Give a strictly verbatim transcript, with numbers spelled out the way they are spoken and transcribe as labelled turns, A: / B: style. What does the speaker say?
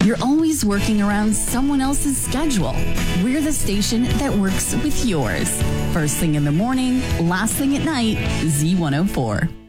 A: You're always working around someone else's schedule. We're the station that works with yours. First thing in the morning, last thing at night, Z one oh four.